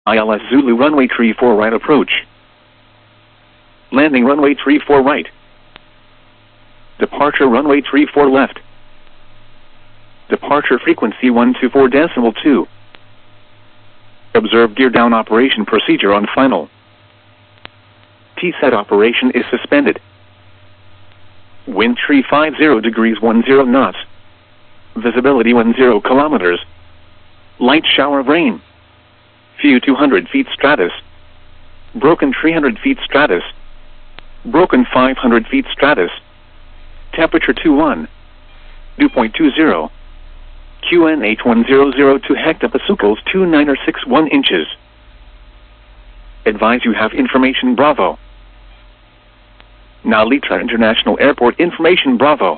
ILS Zulu runway 34 right approach. Landing runway 34 right. Departure runway 34 left. Departure frequency 124.2. Observe gear down operation procedure on final. T-set operation is suspended. Wind 350 degrees 10 knots. Visibility 10 kilometers. Light shower of rain. Few 200 feet stratus. Broken 300 feet stratus. Broken 500 feet stratus. Temperature 21. Dew point 20. QNH 1002 hectopascals 2961 inches. Advise you have information Bravo. Now Litra International Airport information Bravo.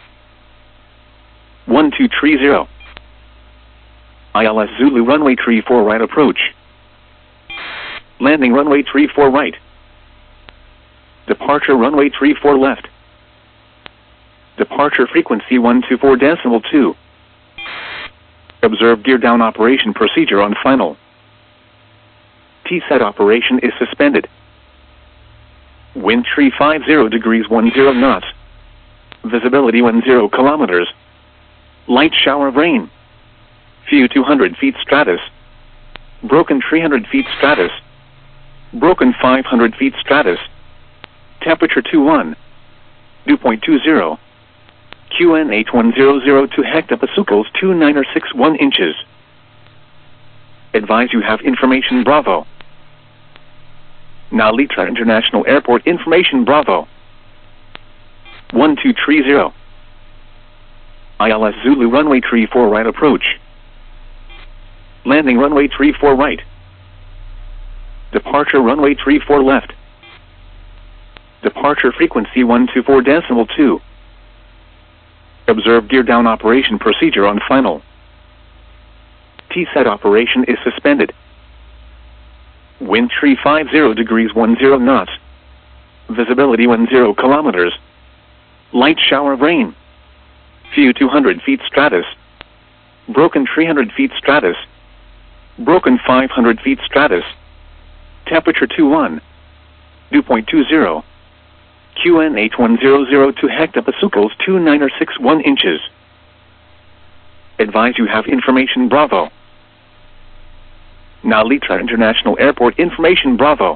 1230. ILS Zulu runway 34 right approach. Landing runway 34 right. Departure runway 34 left. Departure frequency 124.2. Observe gear down operation procedure on final. T-set operation is suspended. Wind 350 degrees 10 knots. Visibility 10 kilometers. Light shower of rain. Few 200 feet stratus. Broken 300 feet stratus. Broken 500 feet stratus. Temperature 21. Dew point 20. QNH 1002 hectopascals 2961 inches. Advise you have information Bravo. Now Litra International Airport information Bravo. 1230. ILS Zulu runway 34 right approach. Landing runway 34 right. Departure runway 34 left. Departure frequency 124.2. Observe gear down operation procedure on final. T-set operation is suspended. Wind 350 degrees 10 knots. Visibility 10 kilometers. Light shower of rain. Few 200 feet stratus. Broken 300 feet stratus. Broken 500 feet stratus. Temperature 21. Dew point 20. QNH 1002 hectopascals 2961 inches. Advise you have information Bravo. Now Litra International Airport information Bravo.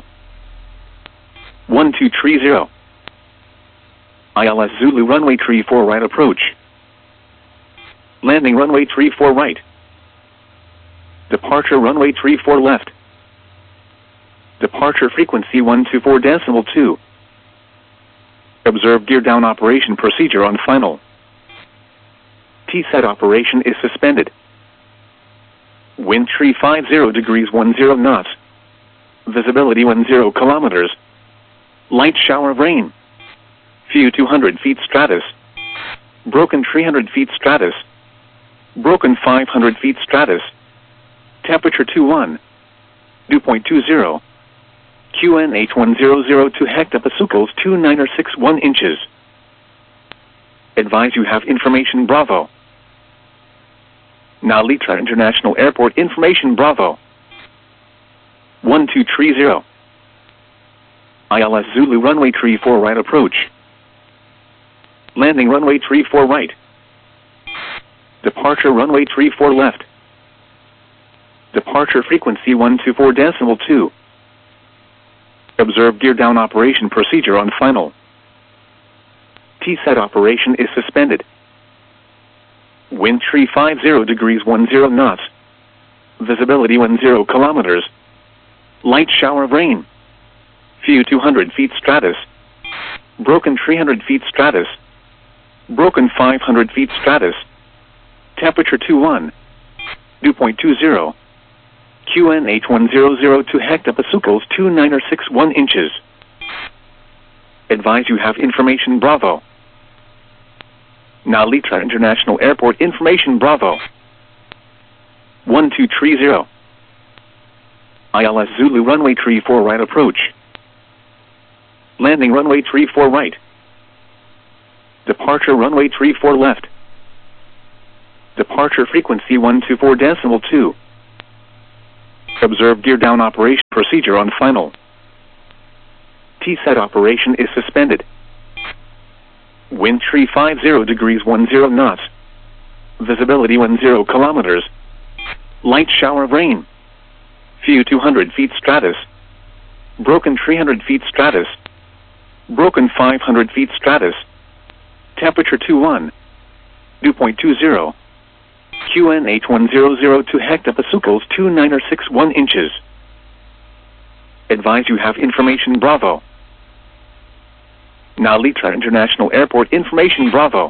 1230. ILS Zulu runway 34 right approach. Landing runway 34 right. Departure runway 34 left. Departure frequency 124.2. Observe gear down operation procedure on final. T-set operation is suspended. Wind 350 degrees 10 knots. Visibility 10 kilometers. Light shower of rain. Few 200 feet stratus. Broken 300 feet stratus. Broken 500 feet stratus. Temperature 21. Dew point 20. QNH 1002 hectopascals 2961 inches. Advise you have information Bravo. Now Litra International Airport information Bravo. 1230. ILS Zulu runway 34 right approach. Landing runway 34 right. Departure runway 34 left. Departure frequency 124.2. Observe gear down operation procedure on final. T-set operation is suspended. Wind 350 degrees 10 knots. Visibility 10 kilometers. Light shower of rain. Few 200 feet stratus. Broken 300 feet stratus. Broken 500 feet stratus. Temperature 21. Dew point 20. QNH 1002 hectopascals 2961 inches. Advise you have information Bravo. Now Litra International Airport information Bravo. 1230. ILS Zulu runway 34 right approach. Landing runway 34 right. Departure runway 34 left. Departure frequency 124.2. Observe gear down operation procedure on final. T-set operation is suspended. Wind tree 50 degrees 10 knots. Visibility 10 kilometers. Light shower of rain. Few 200 feet stratus. Broken 300 feet stratus. Broken 500 feet stratus. Temperature 21. Dew point 20. QNH 1002 hectopascals 2961 inches. Advise you have information Bravo. Nalitra International Airport information Bravo.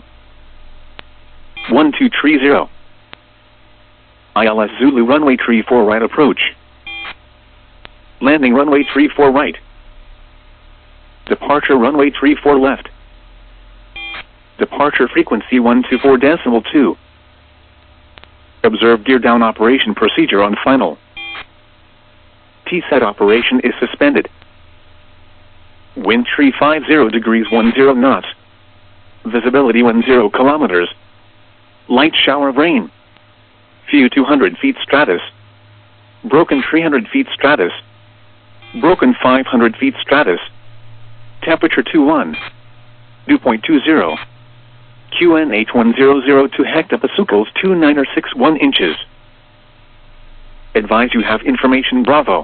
1230. ILS Zulu runway 34 right approach. Landing runway 34 right. Departure runway 34 left. Departure frequency 124.2. Observe gear down operation procedure on final. T-set operation is suspended. Wind tree 50 degrees 10 knots. Visibility 10 kilometers. Light shower of rain. Few 200 feet stratus. Broken 300 feet stratus. Broken 500 feet stratus. Temperature 21. Dew point 20. QNH 1002 hectopascals 2961 inches. Advise you have information Bravo.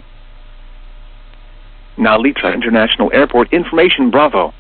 Nalitra International Airport information Bravo.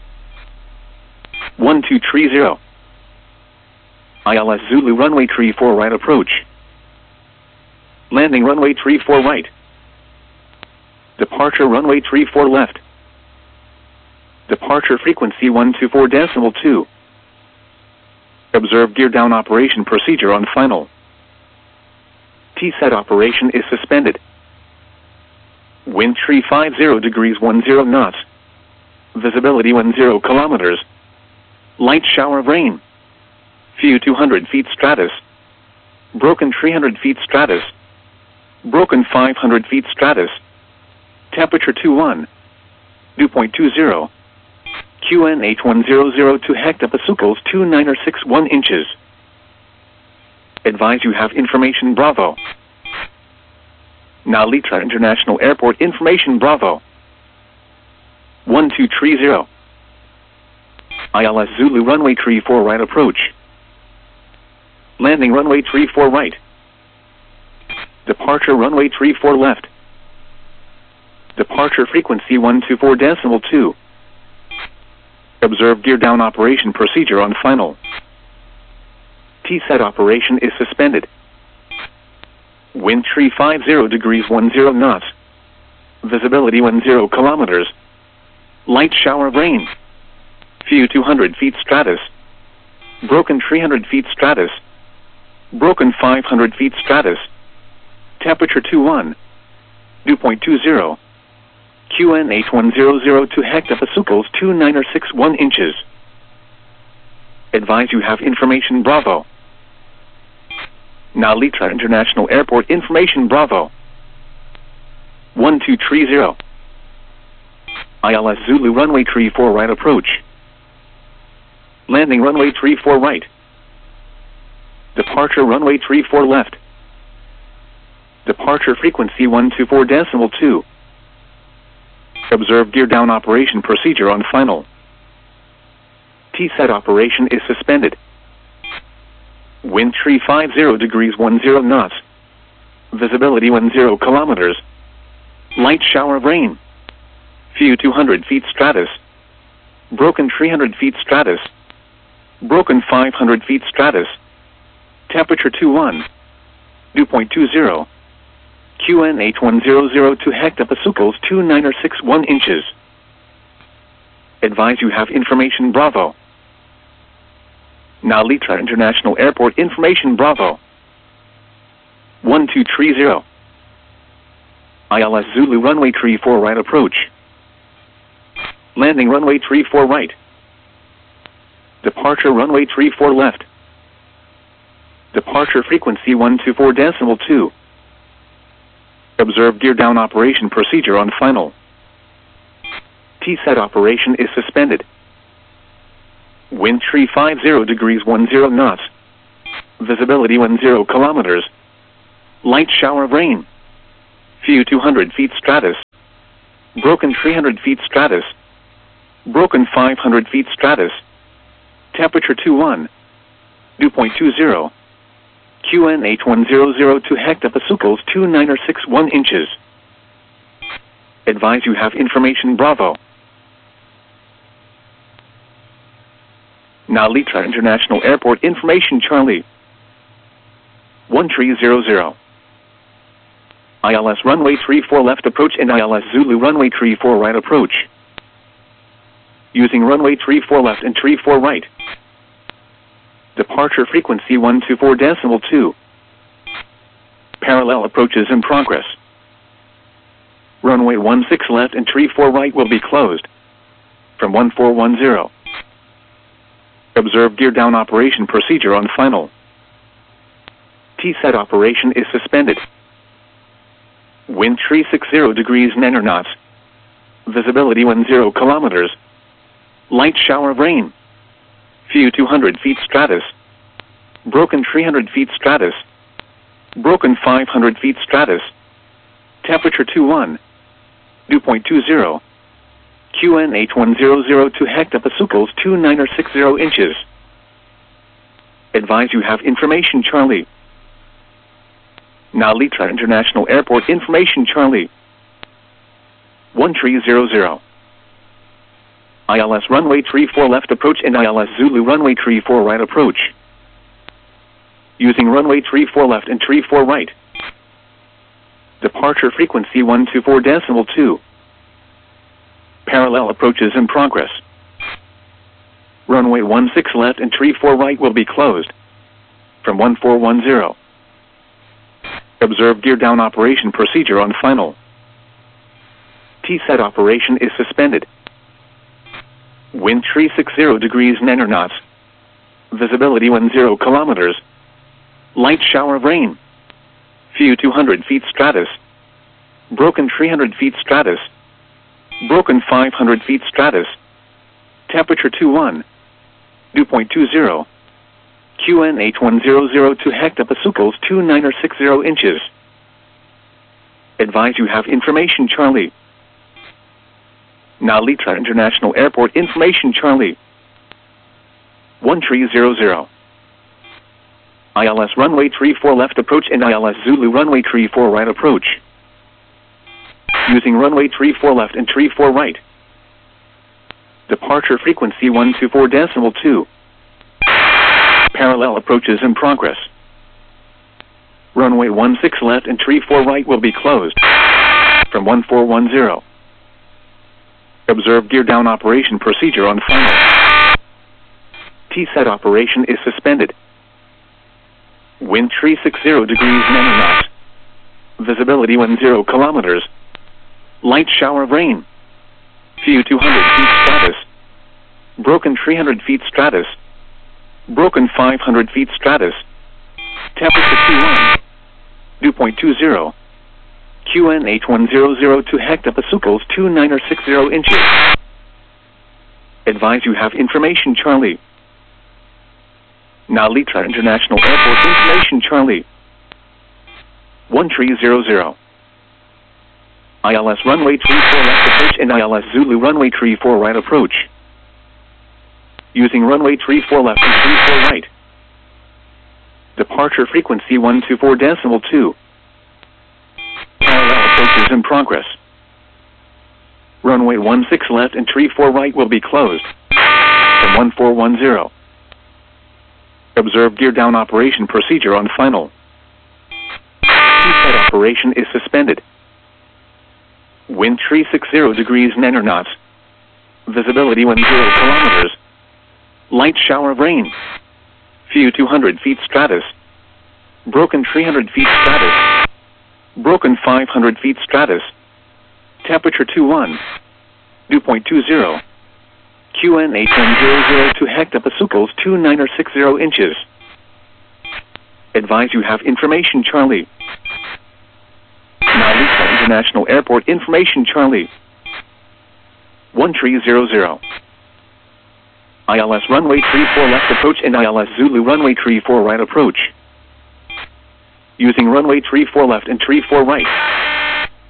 1230. ILS Zulu runway 34 right approach. Landing runway 34 right. Departure runway 34 left. Departure frequency 124.2. Observe gear down operation procedure on final. T-set operation is suspended. Wind tree 50 degrees 10 knots. Visibility 10 kilometers. Light shower of rain. Few 200 feet stratus. Broken 300 feet stratus. Broken 500 feet stratus. Temperature 21. Dew point 20. QNH 1002 hectopascals 2961 inches. Advise you have information Bravo. Nalitra International Airport information Bravo. 1230. ILS Zulu runway 34 right approach. Landing runway 34 right. Departure runway 34 left. Departure frequency 124.2. Observe gear down operation procedure on final. T-set operation is suspended. Wind tree 50 degrees 10 knots. Visibility 10 kilometers. Light shower of rain. Few 200 feet stratus. Broken 300 feet stratus. Broken 500 feet stratus. Temperature 21. Dew point 20. QNH 1002 hectopascals 2961 inches. Advise you have information Bravo. Nalitra International Airport information Bravo. 1230. ILS Zulu runway 34 right approach. Landing runway 34 right. Departure runway 34 left. Departure frequency 124.2. Observe gear down operation procedure on final. T-set operation is suspended. Wind tree 50 degrees 10 knots. Visibility 10 kilometers. Light shower of rain. Few 200 feet stratus. Broken 300 feet stratus. Broken 500 feet stratus. Temperature 21. Dew point 20. QNH 1002 hectopascals 2961 inches. Advise you have information Bravo. Nalitra International Airport information Bravo. 1230. ILS Zulu runway 34 right approach. Landing runway 34 right. Departure runway 34 left. Departure frequency 124.2. Observe gear down operation procedure on final. T-set operation is suspended. Wind tree 50 degrees 10 knots. Visibility 10 kilometers. Light shower of rain. Few 200 feet stratus. Broken 300 feet stratus. Broken 500 feet stratus. Temperature 21. Dew point 20. QNH 1002 hectopascals 2961 inches. Advise you have information Bravo. Now Litra International Airport information Charlie. 1300. ILS runway 34 left approach and ILS Zulu runway 34 right approach. Using runway 34 left and 34 right. Departure frequency 124.2. Parallel approaches in progress. Runway 16 left and 34 right will be closed. From 1410. Observe gear down operation procedure on final. T-set operation is suspended. Wind 360 degrees 9 knots. Visibility 10 kilometers. Light shower of rain. Few 200 feet stratus. Broken 300 feet stratus. Broken 500 feet stratus. Temperature 21. Dew point 20. QNH 1002 hectopascals 2960 inches. Advise you have information Charlie. Now Litra International Airport information Charlie. 1300. ILS runway 34 left approach and ILS Zulu runway 34 right approach. Using runway 34 left and 34 right. Departure frequency 124.2. Parallel approaches in progress. Runway 16 left and 34 right will be closed. From 1410. Observe gear down operation procedure on final. T-set operation is suspended. Wind 360 degrees 9 knots. Visibility 10 kilometers. Light shower of rain. Few 200 feet stratus. Broken 300 feet stratus. Broken 500 feet stratus. Temperature 21. Dew point 20. QNH 1002 hectopascals 2960 inches. Advise you have information Charlie. Now Litra International Airport information Charlie. 1300. ILS runway 34 left approach and ILS Zulu runway 34 right approach. Using runway 34 left and 34 right. Departure frequency 124.2. Parallel approaches in progress. Runway 16 left and 34 right will be closed. From 1410. Observe gear down operation procedure on final. T-set operation is suspended. Wind 360 degrees 9 knots. Visibility 10 kilometers. Light shower of rain. Few 200 feet stratus. Broken 300 feet stratus. Broken 500 feet stratus. Temperature 21. Dew point 20. QNH 1002 hectopascals 2960 inches. Advise you have information Charlie. Now Litra International Airport information Charlie. 1300. ILS runway 34 left approach and ILS Zulu runway 34 right approach. Using runway 34 left and 34 right. Departure frequency 124.2. Parallel approaches in progress. Runway 16 left and 34 right will be closed. From 1410. Observe gear down operation procedure on final. T-set operation is suspended. Wind 360 degrees 9 knots. Visibility 10 kilometers. Light shower of rain. Few 200 feet stratus. Broken 300 feet stratus. Broken 500 feet stratus. Temperature 21. Dew point 20. QNH 1002 hectopascals 2960 inches. Advise you have information Charlie. Now Litra International Airport information Charlie. 1300. ILS runway 34 left approach and ILS Zulu runway 34 right approach. Using runway 34 left and 34 right.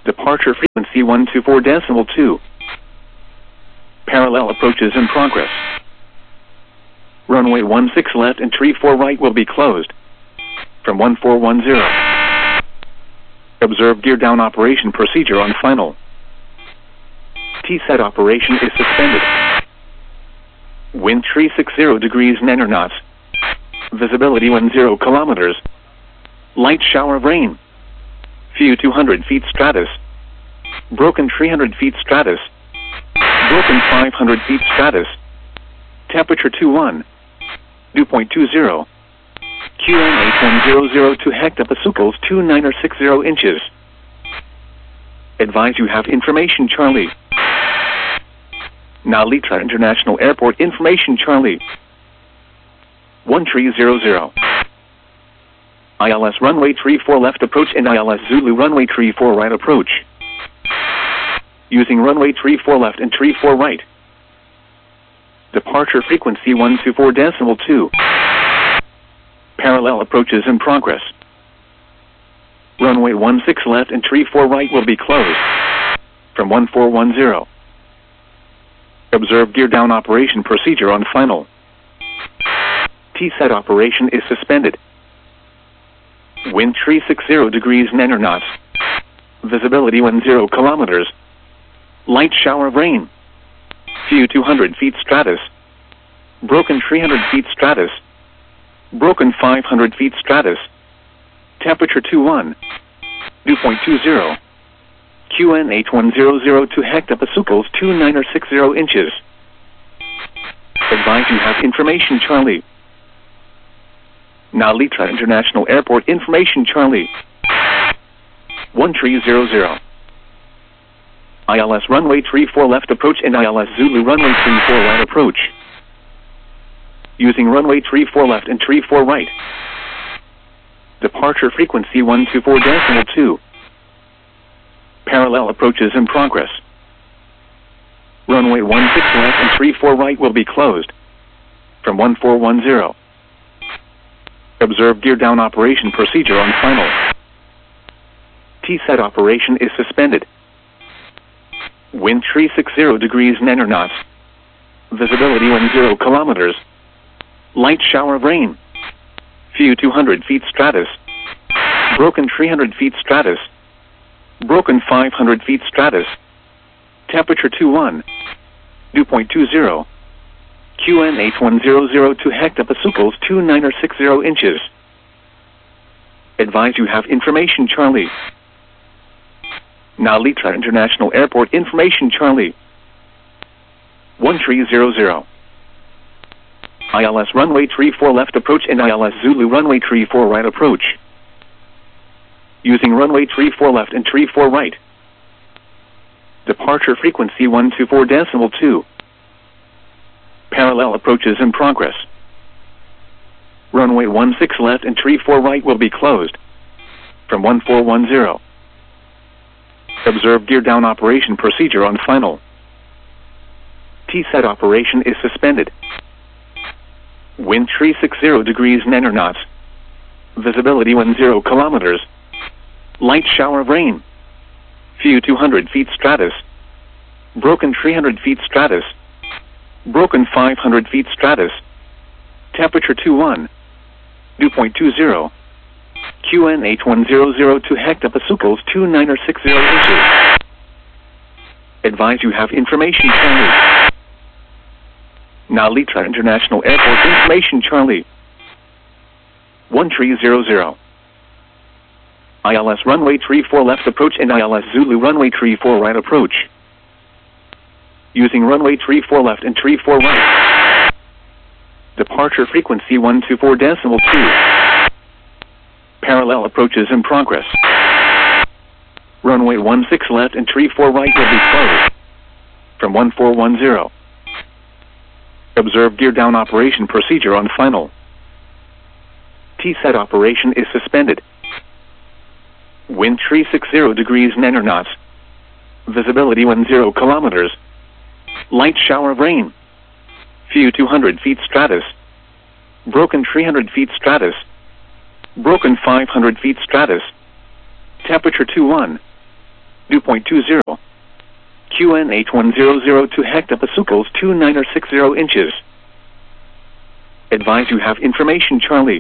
Departure frequency 124.2. Parallel approaches in progress. Runway 16 left and 34 right will be closed. From 1410. Observe gear down operation procedure on final. T-set operation is suspended. Wind 360 degrees 9 knots. Visibility 10 kilometers. Light shower of rain. Few 200 feet stratus. Broken 300 feet stratus. Broken 500 feet stratus. Temperature 21. Dew point 20. QN 8100 to hectopascals 2960 inches. Advise you have information Charlie. Nalitra International Airport information Charlie. 1300. ILS runway 34 left approach and ILS Zulu runway 34 right approach. Using runway 34 left and 34 right. Departure frequency 124.2. Parallel approaches in progress. Runway 16 left and 34 right will be closed. From 1410. Observe gear down operation procedure on final. T-set operation is suspended. Wind 360 degrees 9 knots. Visibility 10 kilometers. Light shower of rain. Few 200 feet stratus. Broken 300 feet stratus. Broken 500 feet stratus. Temperature 21. Dew point 20. QN 8100 to hectopascals 2960 inches. Advise you have information Charlie. Nalitra International Airport information Charlie. 1300. ILS runway 34 left approach and ILS Zulu runway 34 right approach. Using runway 34 left and 34 right. Departure frequency 124.2. Parallel approaches in progress. Runway 16 left and 34 right will be closed. From 1410. Observe gear down operation procedure on final. T-set operation is suspended. Wind 360 degrees 9 knots. Visibility 10 kilometers. Light shower of rain. Few 200 feet stratus. Broken 300 feet stratus. Broken 500 feet stratus. Temperature 21. Dew point 20. QN 8100 to hectopascals 2960 inches. Advise you have information Charlie. Nalitra International Airport information Charlie. 1300. ILS runway 34 left approach and ILS Zulu runway 34 right approach. Using runway 34 left and 34 right. Departure frequency 124.2. Parallel approaches in progress. Runway 16 left and 34 right will be closed. From 1410. Observe gear down operation procedure on final. T-set operation is suspended. Wind 360 degrees 9 knots. Visibility 10 kilometers. Light shower of rain. Few 200 feet stratus. Broken 300 feet stratus. Broken 500 feet stratus. Temperature 21. Dew point 20. QN 8100 to hectopascals 2960 inches. Advise you have information Charlie. Nalitra International Airport information Charlie. 1300. ILS runway 34 left approach and ILS Zulu runway 34 right approach. Using runway 34 left and 34 right. Departure frequency 124.2. Parallel approaches in progress. Runway 16 left and 34 right will be closed. From 1410. Observe gear down operation procedure on final. T-set operation is suspended. Wind 360 degrees 9 knots. Visibility 10 kilometers. Light shower of rain. Few 200 feet stratus. Broken 300 feet stratus. Broken 500 feet stratus. Temperature 21. 2.20. QNH100 to Hector Pasucos 2960 inches. Advise you have information Charlie.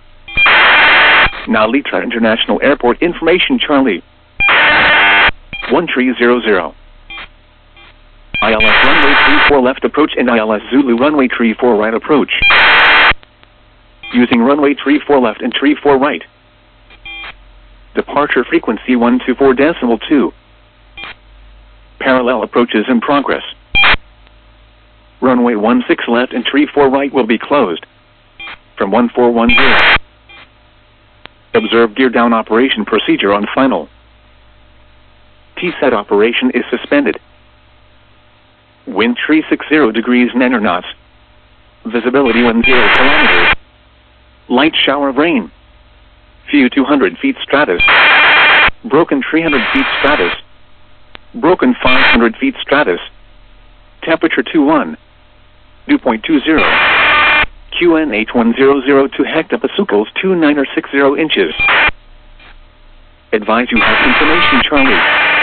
Nalitra International Airport information Charlie. 1300. ILS runway 34 left approach and ILS Zulu runway 34 right approach. Using runway 34 left and 34 right. Departure frequency 124.2. Parallel approaches in progress. Runway 16 left and 34 right will be closed. From 1410. Observe gear down operation procedure on final. T-set operation is suspended. Wind 360 degrees 9 knots. Visibility 10 kilometers. Light shower of rain. Few 200 feet stratus. Broken 300 feet stratus. Broken 500 feet stratus. Temperature 21. 2.20. QNH100 to Hector Pasucos 2960 inches. Advise you have information Charlie.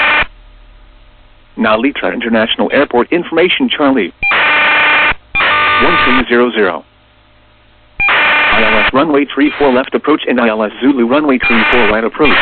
Nalitra International Airport information Charlie. 1300. ILS runway 34 left approach and ILS Zulu runway 34 right approach.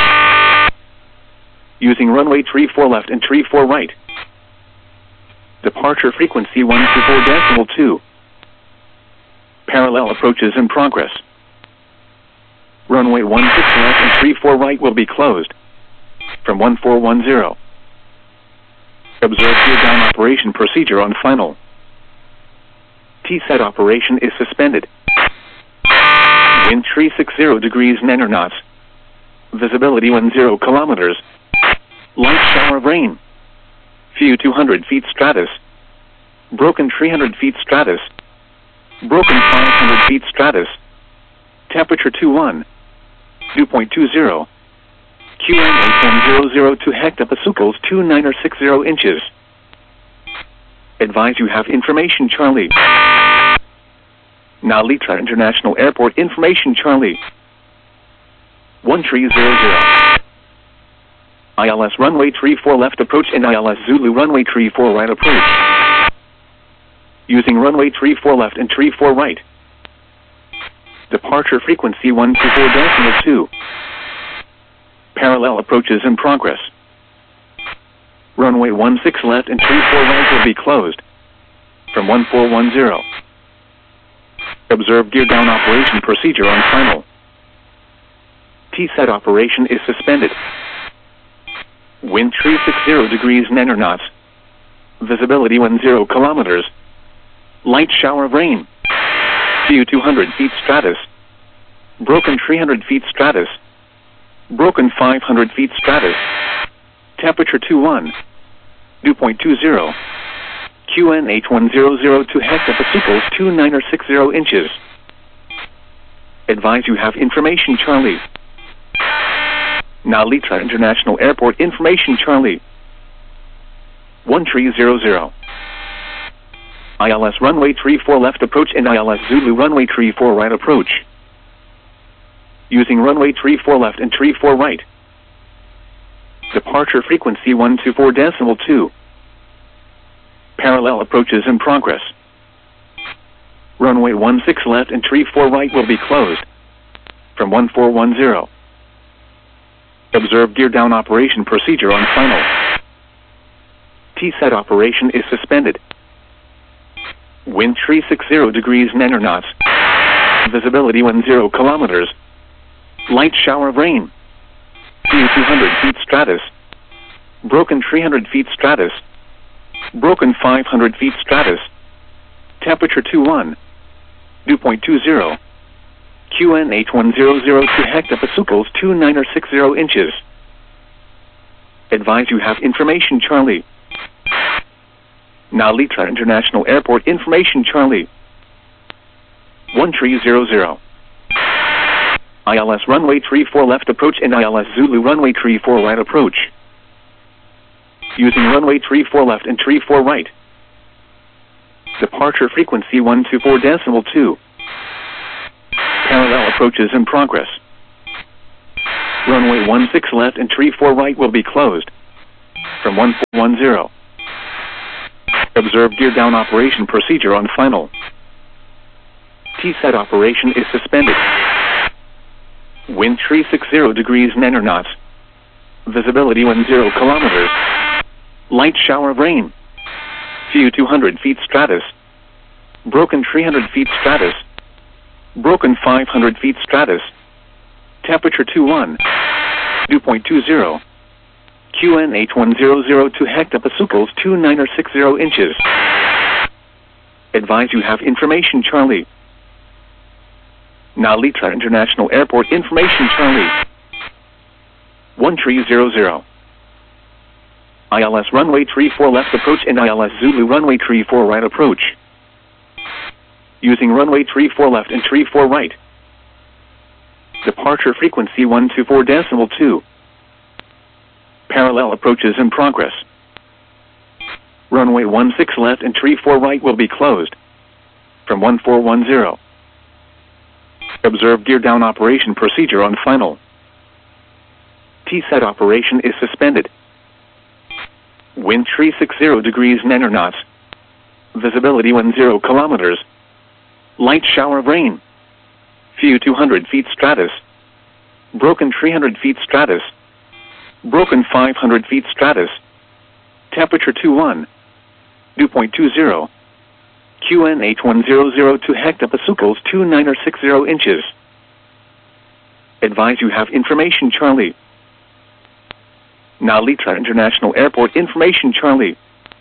Using runway 34 left and 34 right. Departure frequency 124.2. Parallel approaches in progress. Runway 16 left and 34 right will be closed. From 1410. Observe gear down operation procedure on final. T-set operation is suspended. Wind 360 degrees 9 knots. Visibility 10 kilometers. Light shower of rain. Few 200 feet stratus. Broken 300 feet stratus. Broken 500 feet stratus. Temperature 21. 2.20. QNH100 to Hector Pasucos 2960 inches. Advise you have information Charlie. Nalitra International Airport information Charlie. 1300. ILS runway 34 left approach and ILS Zulu runway 34 right approach. Using runway 34 left and 34 right. Departure frequency 124.2. Parallel approaches in progress. Runway 16 left and 34 right will be closed. From 1410. Observe gear down operation procedure on final. T-set operation is suspended. Wind 360 degrees 9 knots. Visibility 10 kilometers. Light shower of rain. Few 200 feet stratus. Broken 300 feet stratus. Broken 500 feet stratus. Temperature 21. 2.20. QNH100 to Hector Pasucos 2960 inches. Advise you have information Charlie. Nalitra International Airport information Charlie. 1300. ILS runway 34 left approach and ILS Zulu runway 34 right approach. Using runway 34 left and 34 right. Departure frequency 124.2. Parallel approaches in progress. Runway 16 left and 34 right will be closed. From 1410. Observe gear down operation procedure on final. T-set operation is suspended. Wind 360 degrees 9 knots. Visibility 10 kilometers. Light shower of rain. Few 200 feet stratus. Broken 300 feet stratus. Broken 500 feet stratus. Temperature 21. 2.20. QNH100 to Hector Pasucos 2960 inches. Advise you have information Charlie. Nalitra International Airport information Charlie. 1300. ILS runway 34 left approach and ILS Zulu runway 34 right approach. Using runway 34 left and 34 right. Departure frequency 124.2. Parallel approaches in progress. Runway 16 left and 34 right will be closed. from 1410. Observe gear down operation procedure on final. T-set operation is suspended. Wind 360 degrees 9 knots. Visibility 10 kilometers. Light shower of rain. Few 200 feet stratus. Broken 300 feet stratus. Broken 500 feet stratus. Temperature 21. Dew point 20. QN 8100 to hectopascals 2960 inches. Advise you have information Charlie. Narita International Airport information Charlie. 1300. ILS runway 34 left approach and ILS Zulu runway 34 right approach. Using runway 34 left and 34 right. Departure frequency 124.2. Parallel approaches in progress. Runway 16 left and 34 right will be closed. From 1410. Observe gear down operation procedure on final. T-set operation is suspended. Wind 360 degrees 9 knots. Visibility 10 kilometers. Light shower of rain. Few 200 feet stratus. Broken 300 feet stratus. Broken 500 feet stratus. Temperature 21. Dew point 20. QN 8100 to hectopascals 2960 inches. Advise you have information Charlie. Narita International Airport information Charlie.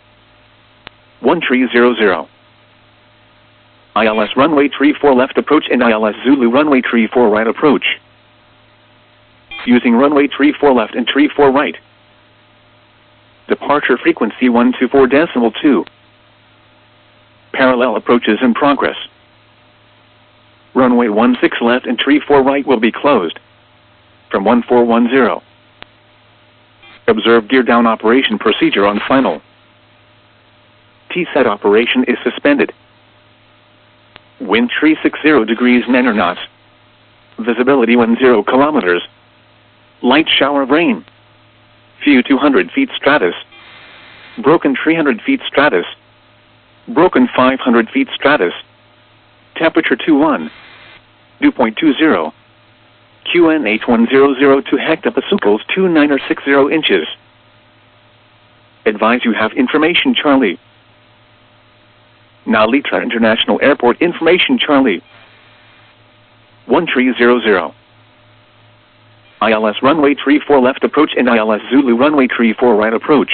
1300. ILS runway 34 left approach and ILS Zulu runway 34 right approach. Using runway 34 left and 34 right. Departure frequency 124.2. Parallel approaches in progress. Runway 16 left and 34 right will be closed. From 1410. Observe gear down operation procedure on final. T-set operation is suspended. Wind 360 degrees 9 knots. Visibility 10 kilometers. Light shower of rain. Few 200 feet stratus. Broken 300 feet stratus. Broken 500 feet stratus. Temperature 21. Dew point 20. QN 8100 to hectopascals 2960 inches. Advise you have information Charlie. Narita International Airport information Charlie. 1300. ILS runway 34 left approach and ILS Zulu runway 34 right approach.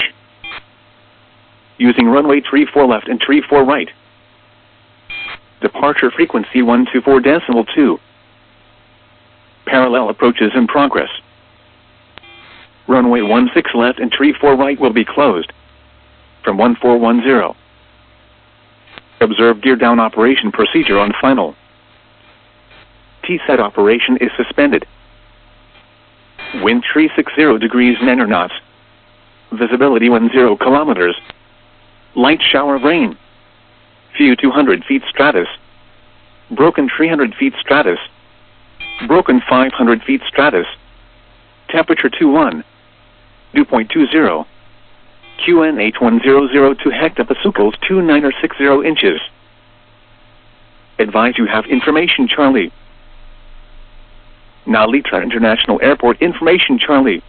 Using runway 34 left and 34 right. Departure frequency 124.2. Parallel approaches in progress. Runway 16 left and 34 right will be closed. From 1410. Observe gear down operation procedure on final. T-set operation is suspended. Wind 360 degrees 9 knots. Visibility 10 kilometers. Light shower of rain. Few 200 feet stratus. Broken 300 feet stratus. Broken 500 feet stratus. Temperature 21. Dew point 20. QN 8100 to hectopascals 2960 inches. Advise you have information Charlie. Narita International Airport information Charlie.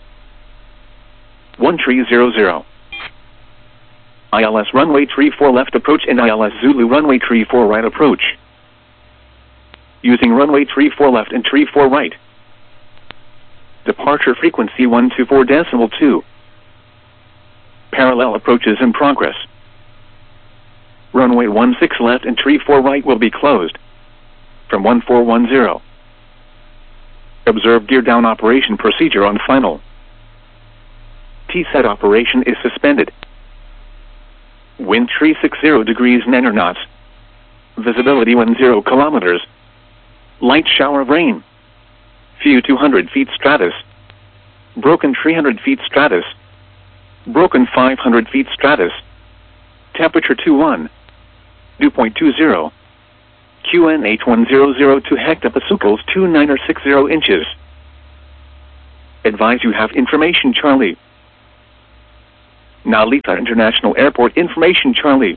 1300. ILS runway 34 left approach and ILS Zulu runway 34 right approach. Using runway 34 left and 34 right. Departure frequency 124.2. Parallel approaches in progress. Runway 16 left and 34 right will be closed. From 1410. Observe gear down operation procedure on final. T-set operation is suspended. Wind 360 degrees 9 knots. Visibility 10 kilometers. Light shower of rain. Few 200 feet stratus. Broken 300 feet stratus. Broken 500 feet stratus. Temperature 21. Dew point 20. QN 8100 to hectopascals 2960 inches. Advise you have information Charlie. Narita International Airport information Charlie.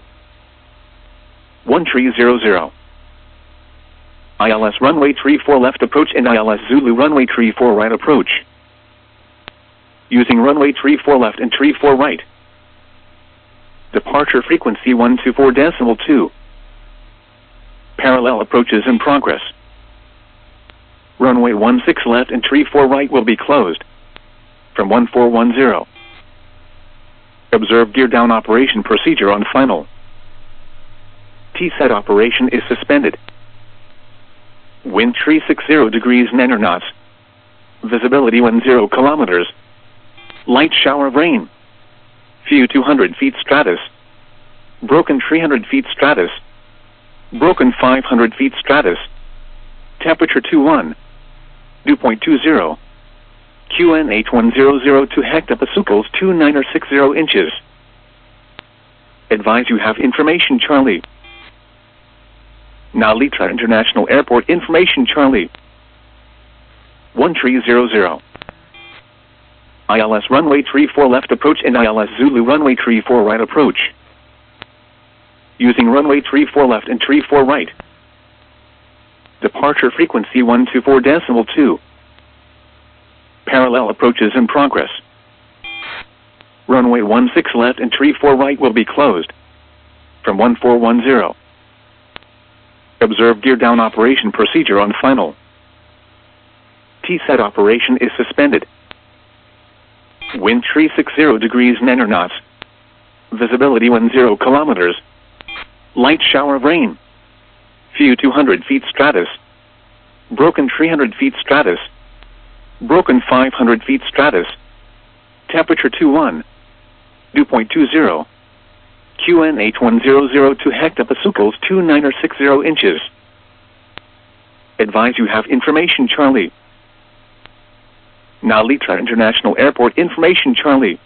1300. ILS runway 34 left approach and ILS Zulu runway 34 right approach. Using runway 34 left and 34 right. Departure frequency 124.2. Parallel approaches in progress. Runway 16 left and 34 right will be closed. From 1410. Observe gear down operation procedure on final. T-set operation is suspended. Wind 360 degrees 9 knots. Visibility 10 kilometers. Light shower of rain. Few 200 feet stratus. Broken 300 feet stratus. Broken 500 feet stratus. Temperature 21. Dew point 20. QN 8100 to hectopascals 2960 inches. Advise you have information Charlie. Narita International Airport information Charlie. 1300. ILS runway 34 left approach and ILS Zulu runway 34 right approach. Using runway 34 left and 34 right. Departure frequency 124.2. Parallel approaches in progress. Runway 16 left and 34 right will be closed. From 1410. Observe gear down operation procedure on final. T-set operation is suspended. Wind 360 degrees 9 knots. Visibility 10 kilometers. Light shower of rain. Few 200 feet stratus. Broken 300 feet stratus. Broken 500 feet stratus. Temperature 21. Dew point 20. QN 8100 to hectopascals 2960 inches. Advise you have information Charlie. Narita International Airport information Charlie.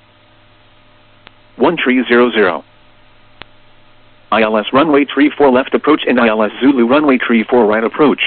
1300. ILS runway 34 left approach and ILS Zulu runway 34 right approach.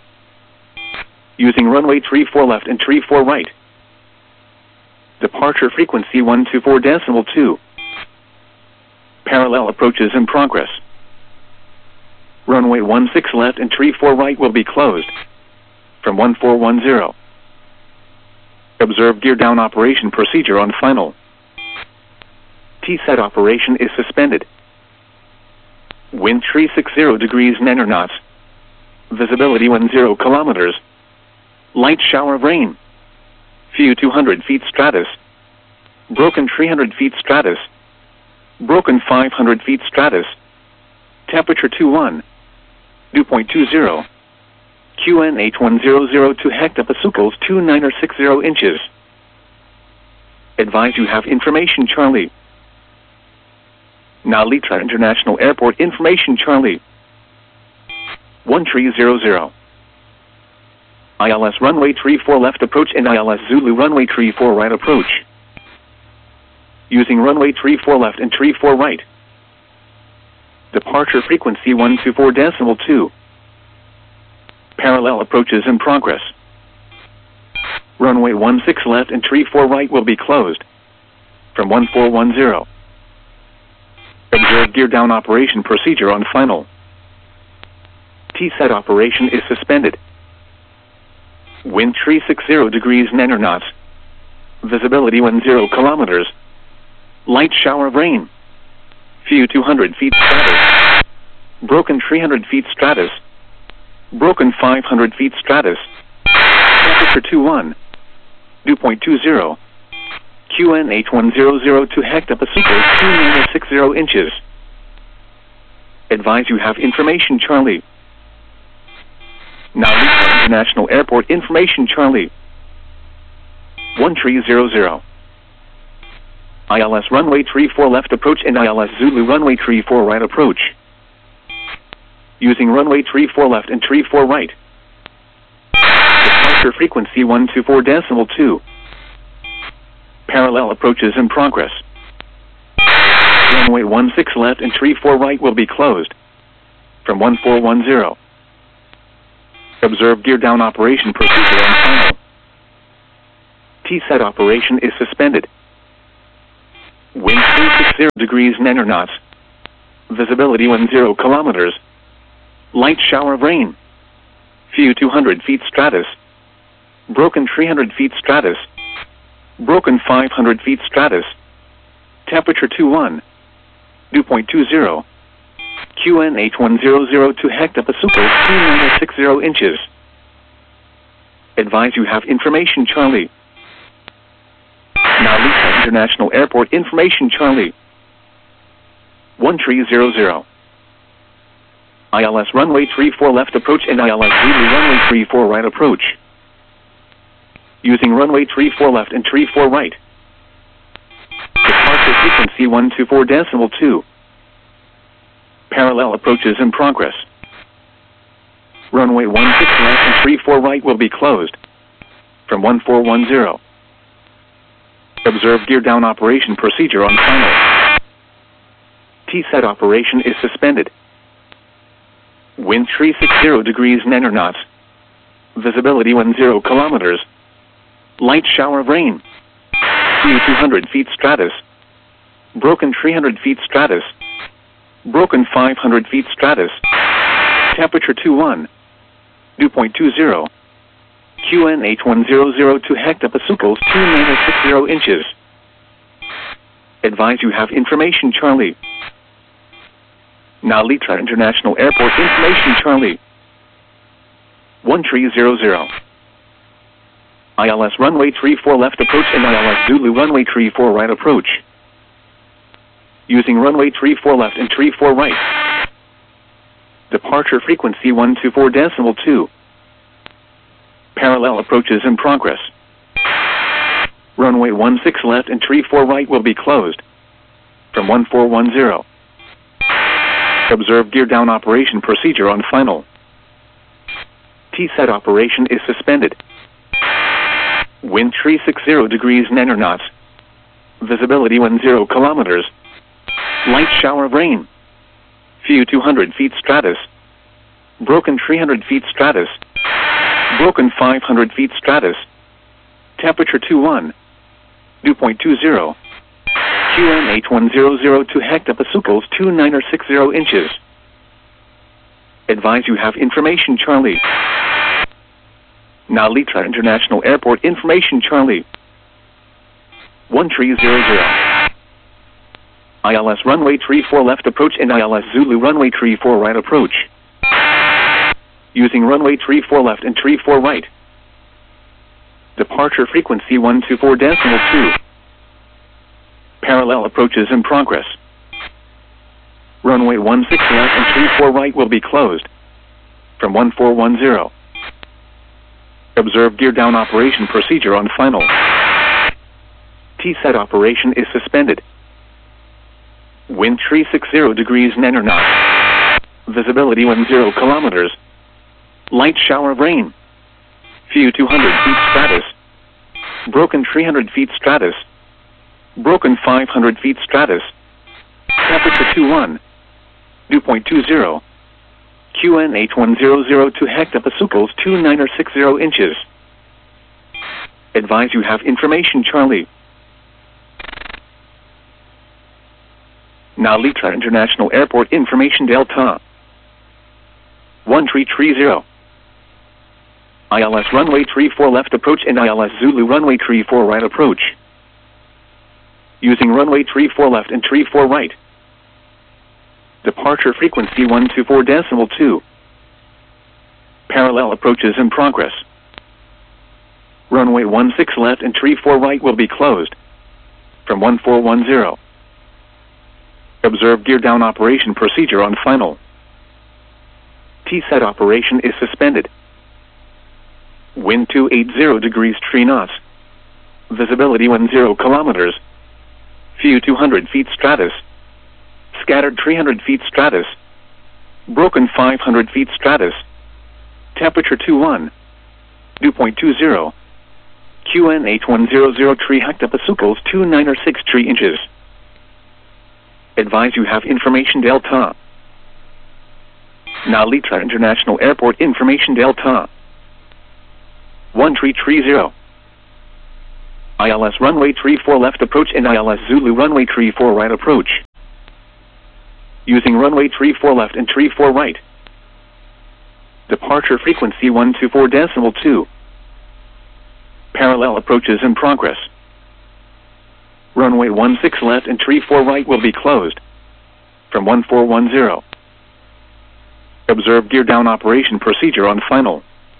Using runway 34 left and 34 right. Departure frequency 124.2. Parallel approaches in progress. Runway 16 left and 34 right will be closed. From 1410. Observe gear down operation procedure on final. T-set operation is suspended. Wind 360 degrees 9 knots. Visibility 10 kilometers. Light shower of rain. Few 200 feet stratus. Broken 300 feet stratus. Broken 500 feet stratus. Temperature 21. Dew point 20. QN 8100 to hectopascals 2960 inches. Advise you have information Charlie. Narita International Airport information Charlie. 1300. ILS runway 34 left approach and ILS Zulu runway 34 right approach. Using runway 34 left and 34 right. Departure frequency 124.2. Parallel approaches in progress. Runway 16 left and 34 right will be closed. From 1410. Observe gear down operation procedure on final. T-set operation is suspended. Wind 360 degrees 9 knots. Visibility 10 kilometers. Light shower of rain. Few 200 feet stratus. Broken 300 feet stratus. Broken 500 feet stratus. Temperature 21. Dew point 20. QN 8100 to hectopascals 2960 inches. Advise you have information Charlie. Narita International Airport information Charlie. 1300. ILS runway 34 left approach and ILS Zulu runway 34 right approach. Using runway 34 left and 34 right. Departure frequency 124.2. Parallel approaches in progress. Runway 16 left and 34 right will be closed. From 1410. Observe gear down operation procedure on final. T-set operation is suspended. Wind 360 degrees 9 knots. Visibility 10 kilometers. Light shower of rain. Few 200 feet stratus. Broken 300 feet stratus. Broken 500 feet stratus. Temperature 21. Dew point 20. QNH 1002 hectopascals 2960 inches. Advise you have information Charlie. Narita International Airport information Charlie. 1300. ILS runway 34 left approach and ILS Zulu runway 34 right approach. Using runway 34 left and 34 right. Departure frequency 124.2. Parallel approaches in progress. Runway 16 left and 34 right will be closed. From 1410. Observe gear down operation procedure on final. T-set operation is suspended. Wind 360 degrees 9 knots. Visibility 10 kilometers. Light shower of rain. Few 200 feet stratus. Broken 300 feet stratus. Broken 500 feet stratus. Temperature 21. Dew point 20. QNH 1002 hectopascals 2960 inches. Advise you have information Charlie. Narita International Airport information Charlie. 1300. ILS runway 34 left approach and ILS Zulu runway 34 right approach. Using runway 34 left and 34 right. Departure frequency 124.2. Parallel approaches in progress. Runway 16 left and 34 right will be closed. From 1410. Observe gear down operation procedure on final. T-set operation is suspended. Wind 360 degrees 9 knots. Visibility 10 kilometers. Light shower of rain. Few 200 feet stratus. Broken 300 feet stratus. Broken 500 feet stratus. Temperature 21. Dew point 20. QNH 1002 hectopascals 2960 inches. Advise you have information Charlie. Narita International Airport information Charlie. 1300. ILS runway 34 left approach and ILS Zulu runway 34 right approach. Using runway 34 left and 34 right. Departure frequency 124.2. Parallel approaches in progress. Runway 16 left and 34 right will be closed. From 1410. Observe gear down operation procedure on final. T-set operation is suspended. Wind 360 degrees 9 knots. Visibility 10 kilometers. Light shower of rain. Few 200 feet stratus. Broken 300 feet stratus. Broken 500 feet stratus. Temperature 21. Dew point 20. QNH 1002 hectopascals 2960 inches. Advise you have information Charlie. Narita International Airport information Delta. 1330. ILS runway 34 left approach and ILS Zulu runway 34 right approach. Using runway 34 left and 34 right. Departure frequency 124.2. Parallel approaches in progress. Runway 16 left and 34 right will be closed. From 1410. Observe gear down operation procedure on final. T-set operation is suspended. Wind 280 degrees 3 knots. Visibility 10 kilometers. Few 200 feet stratus. Scattered 300 feet stratus. Broken 500 feet stratus. Temperature 21. Dew point 20. QNH 1003 hectopascals 2963 inches. Advise you have information Delta. Narita International Airport information Delta. 1330. ILS runway 34 left approach and ILS Zulu runway 34 right approach. Using runway 34 left and 34 right. Departure frequency 124.2. Parallel approaches in progress. Runway 16 left and 34 right will be closed. From 1410. Observe gear down operation procedure on final.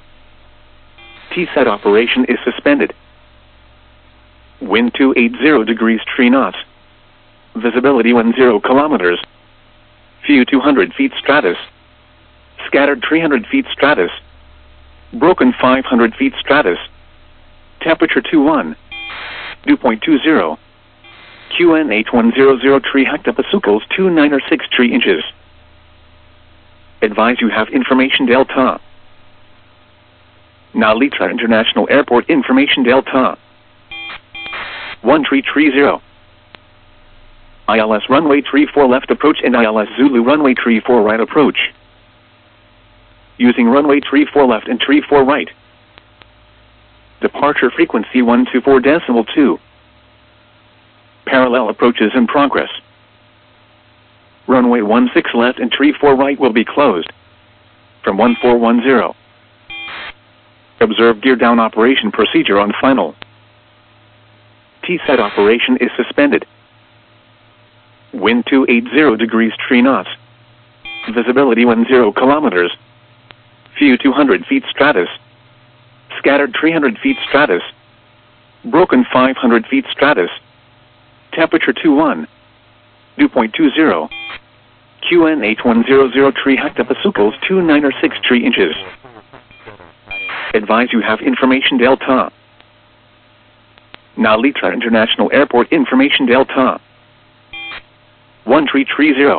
T-set operation is suspended. Wind 280 degrees 3 knots. Visibility 10 kilometers. View 200 feet stratus. Scattered 300 feet stratus. Broken 500 feet stratus. Temperature 21. Dew point 20. QN 8103 hectopascals 2963 inches. Advise you have information Delta. Nalita International Airport information Delta. 1330. ILS runway 34 left approach and ILS Zulu runway 34 right approach. Using runway 34 left and 34 right. Departure frequency 124.2. Parallel approaches in progress. Runway 16 left and 34 right will be closed. From 1410. Observe gear down operation procedure on final. T-set operation is suspended. Wind 280 degrees 3 knots. Visibility 10 kilometers. View 200 feet stratus. Scattered 300 feet stratus. Broken 500 feet stratus. Temperature 21. Dew point 20. QN 8103 hectopascals 2963 inches. Advise you have information Delta. Nalita International Airport information Delta. 1330.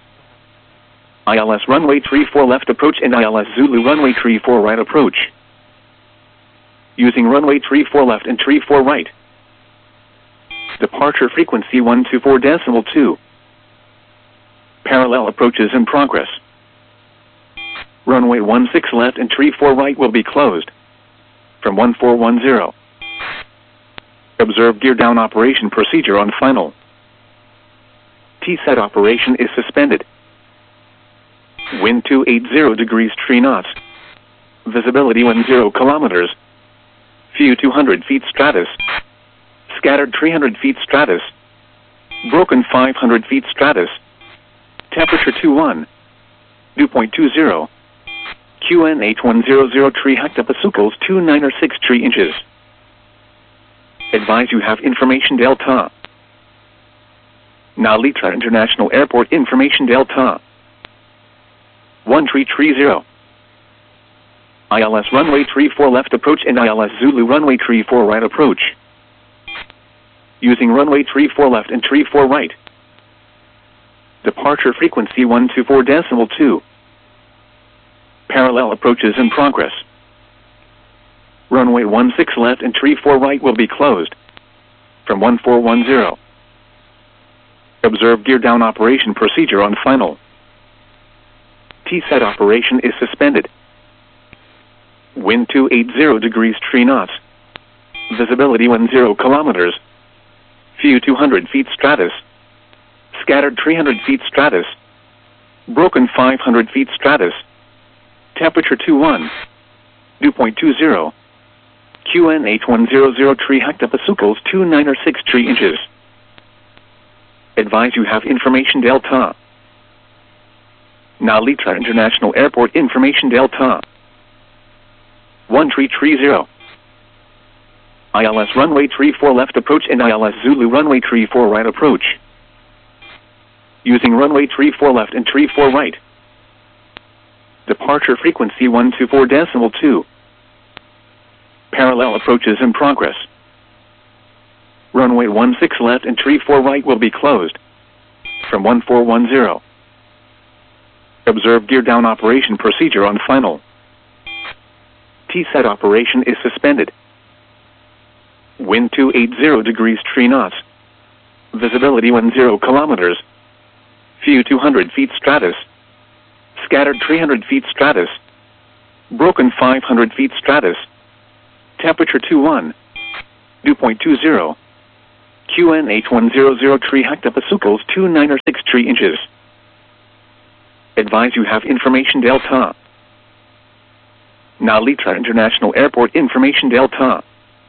ILS runway 34 left approach and ILS Zulu runway 34 right approach. Using runway 34 left and 34 right. Departure frequency 124.2. Parallel approaches in progress. Runway 16 left and 34 right will be closed. From 1410. Observe gear down operation procedure on final. T-set operation is suspended. Wind 280 degrees 3 knots. Visibility 10 kilometers. View 200 feet stratus. Scattered 300 feet stratus. Broken 500 feet stratus. Temperature 21. Dew point 20. QN 8103 hectopascals 2963 inches. Advise you have information Delta. Nalita International Airport information Delta. 1330. ILS runway 34 left approach and ILS Zulu runway 34 right approach. Using runway 34 left and 34 right. Departure frequency 124.2. Parallel approaches in progress. Runway 16 left and 34 right will be closed. From 1410. Observe gear down operation procedure on final. T-set operation is suspended. Wind 280 degrees 3 knots. Visibility 10 kilometers. View 200 feet stratus. Scattered 300 feet stratus. Broken 500 feet stratus. Temperature 21. Dew point 20. QN 8103 hectopascals 2963 inches. Advise you have information Delta. Nalita International Airport information Delta. 1330. ILS runway 34 left approach and ILS Zulu runway 34 right approach. Using runway 34 left and 34 right. Departure frequency 124.2. Parallel approaches in progress. Runway 16 left and 34 right will be closed. From 1410. Observe gear down operation procedure on final. T-set operation is suspended. Wind 280 degrees 3 knots. Visibility 10 kilometers. View 200 feet stratus. Scattered 300 feet stratus. Broken 500 feet stratus. Temperature 21. 2.20. QNH100 tree hectopasucles 29 tree inches. Advise you have information Delta. Nalita International Airport information Delta.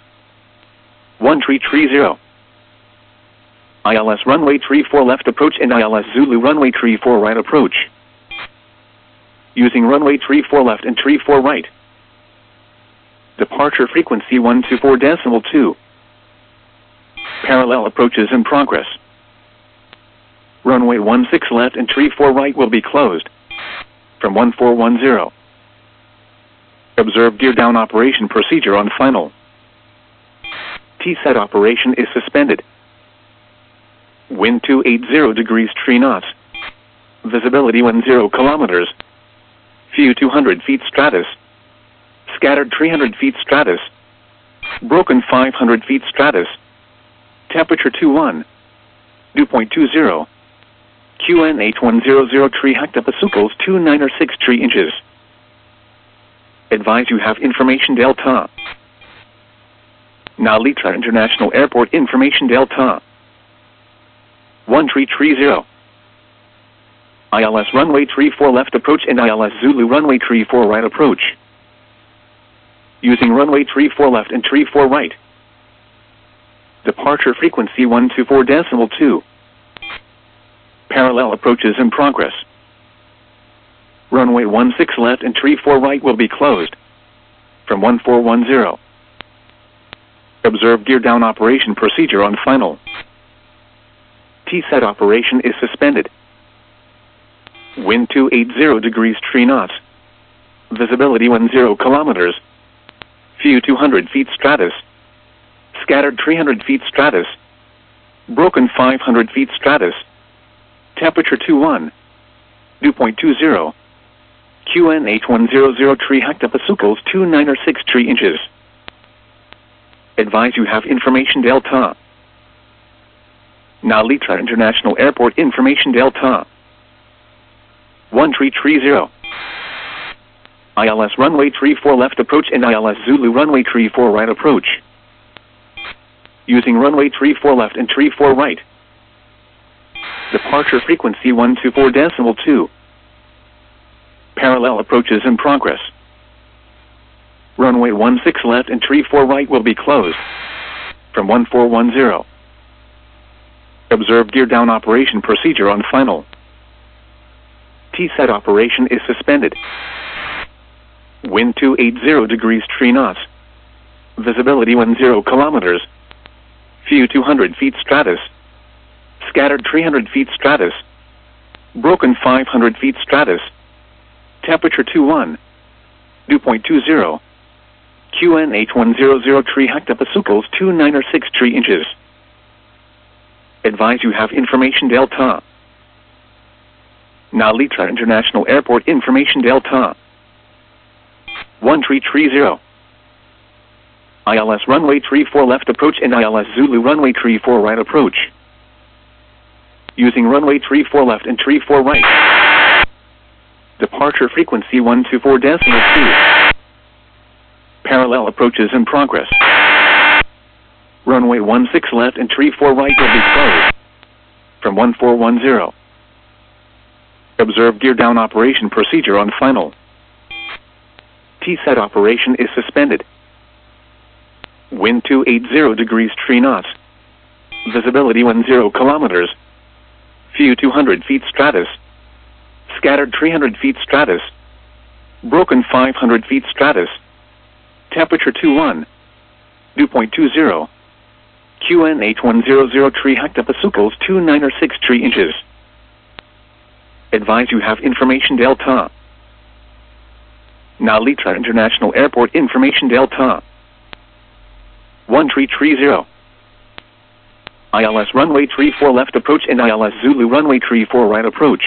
1330. ILS runway 34 left approach and ILS Zulu runway 34 right approach. Using runway 34 left and 34 right. Departure frequency 124.2. Parallel approaches in progress. Runway 16 left and 34 right will be closed. From 1410. Observe gear down operation procedure on final. T-set operation is suspended. Wind 280 degrees 3 knots. Visibility 10 kilometers. View 200 feet stratus. Scattered 300 feet stratus. Broken 500 feet stratus. Temperature 21. 2.20. QNH100 tree hectopasucles 296 tree inches. Advise you have information Delta. Nalita International Airport information Delta. 1330. ILS runway 34 left approach and ILS Zulu runway 34 right approach. Using runway 34 left and 34 right. Departure frequency 124.2. Parallel approaches in progress. Runway 16 left and 34 right will be closed. From 1410. Observe gear down operation procedure on final. T-set operation is suspended. Wind 280 degrees 3 knots. Visibility 10 kilometers. View 200 feet stratus. Scattered 300 feet stratus. Broken 500 feet stratus. Temperature 21. 2.20. QNH100 tree hectopasucles 296 tree inches. Advise you have information Delta. Nalita International Airport information Delta. 1330. ILS runway 34 left approach and ILS Zulu runway 34 right approach. Using runway 34 left and 34 right. Departure frequency 124.2. Parallel approaches in progress. Runway 16 left and 34 right will be closed. From 1410. Observe gear down operation procedure on final. T-set operation is suspended. Wind 280 degrees 3 knots. Visibility 10 kilometers. View 200 feet stratus. Scattered 300 feet stratus. Broken 500 feet stratus. Temperature 21. 2.20. QNH100 tree hectopasucles 296 tree inches. Advise you have information Delta. Nalita International Airport information Delta. 1330. ILS runway 34 left approach and ILS Zulu runway 34 right approach. Using runway 34 left and 34 right. Departure frequency 124.2. Parallel approaches in progress. Runway 16 left and 34 right will be closed. From 1410. Observe gear down operation procedure on final. T-set operation is suspended. Wind 280 degrees 3 knots. Visibility 10 kilometers. View 200 feet stratus. Scattered 300 feet stratus. Broken 500 feet stratus. Temperature 21. 2.20. QNH100 tree hectopasucles 296 tree inches. Advise you have information Delta. Nalita International Airport information Delta. 1330. ILS runway 34 left approach and ILS Zulu runway 34 right approach.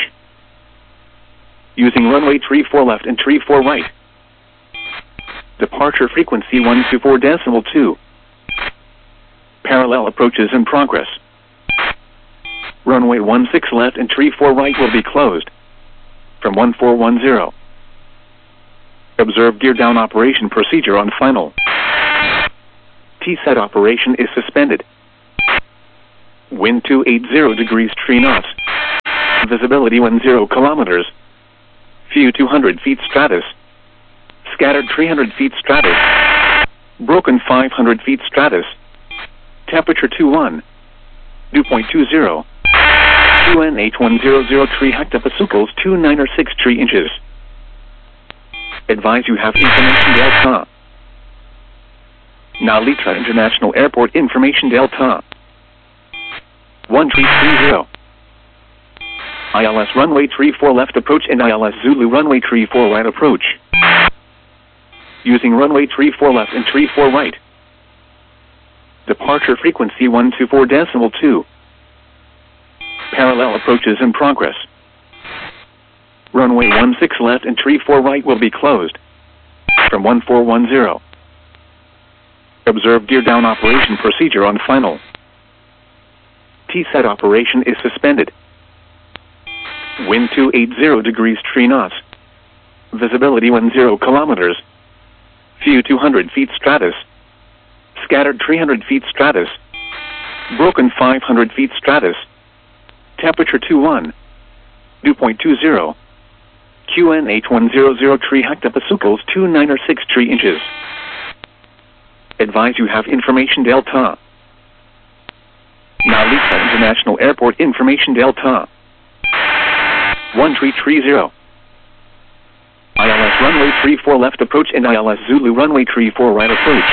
Using runway 34 left and 34 right. Departure frequency 124.2. Parallel approaches in progress. Runway 16 left and 34 right will be closed. From 1410. Observe gear down operation procedure on final. TSET operation is suspended. Wind 280 degrees 3 knots. Visibility 10 kilometers. View 200 feet stratus. Scattered 300 feet stratus. Broken 500 feet stratus. Temperature 21. Dew point 20. QNH1003 hectopascals 2963 inches. Advise you have information Delta. Nalitra International Airport information Delta. 1330. ILS runway 34 left approach and ILS Zulu runway 34 right approach. Using runway 34 left and 34 right. Departure frequency 124.2. Parallel approaches in progress. Runway 16 left and 34 right will be closed. From 1410. Observe gear down operation procedure on final. TSET operation is suspended. Wind 280 degrees 3 knots. Visibility 10 kilometers. View 200 feet stratus. Scattered 300 feet stratus. Broken 500 feet stratus. Temperature 21. Dew point 20. QNH1003 hectopascals 2963 inches. Advise you have information Delta. Nalita International Airport information Delta. 1330. ILS runway 34 left approach and ILS Zulu runway 34 right approach.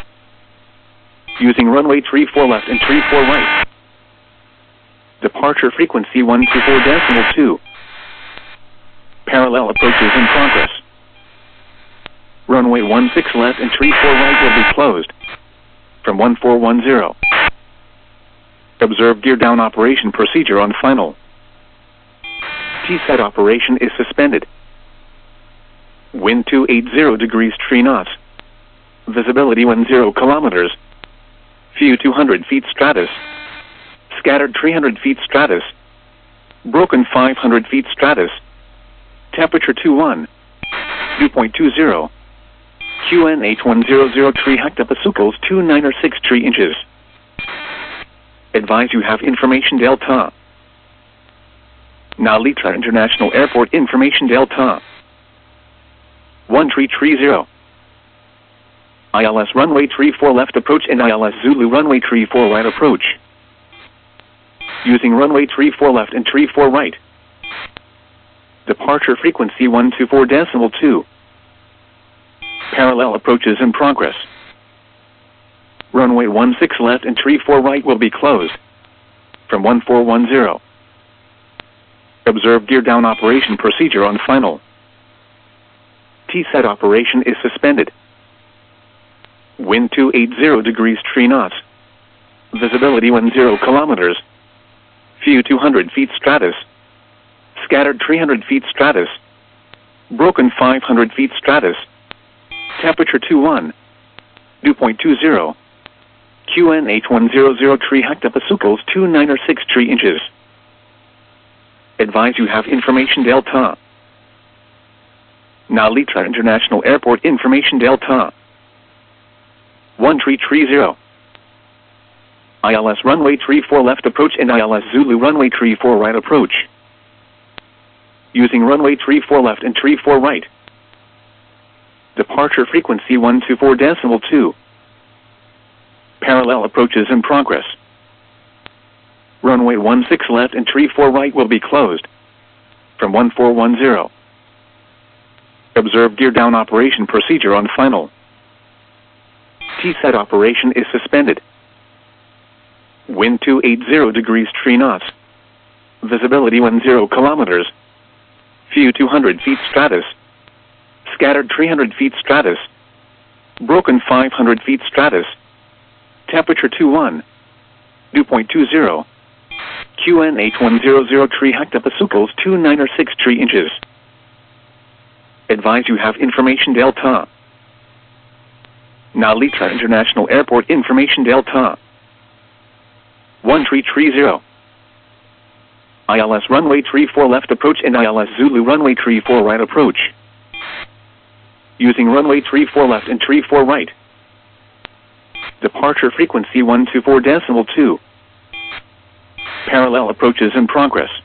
Using runway 34 left and 34 right. Departure frequency 124.2. Parallel approaches in progress. Runway 16 left and 34 right will be closed. From 1410. Observe gear down operation procedure on final. TSET operation is suspended. Wind 280 degrees 3 knots. Visibility 10 kilometers. View 200 feet stratus. Scattered 300 feet stratus. Broken 500 feet stratus. Temperature 21. Dew point 20. QNH1003 hectopascals 2963 inches. Advise you have information Delta. Nalitra International Airport information Delta. 1330. ILS runway 34 left approach and ILS Zulu runway 34 right approach. Using runway 34 left and 34 right. Departure frequency 124.2. Parallel approaches in progress. Runway 16 left and 34 right will be closed. From 1410. Observe gear down operation procedure on final. TSET operation is suspended. Wind 280 degrees 3 knots. Visibility 10 kilometers. View 200 feet stratus. Scattered 300 feet stratus. Broken 500 feet stratus. Temperature 21. Dew point 20. QNH1003 hectopascals 2963 inches. Advise you have information Delta. Nalita International Airport information Delta. 1330. ILS runway 34 left approach and ILS Zulu runway 34 right approach. Using runway 34 left and 34 right. Departure frequency 124.2. Parallel approaches in progress. Runway 16 left and 34 right will be closed. From 1410. Observe gear down operation procedure on final. TSET operation is suspended. Wind 280 degrees 3 knots. Visibility 10 kilometers. View 200 feet stratus. Scattered 300 feet stratus. Broken 500 feet stratus. Temperature 21. Dew point 20. QNH1003 hectopascals 2963 inches. Advise you have information Delta. Nalita International Airport information Delta. 1330. ILS runway 34 left approach and ILS Zulu runway 34 right approach. Using runway 34 left and 34 right. Departure frequency 124.2. Parallel approaches in progress.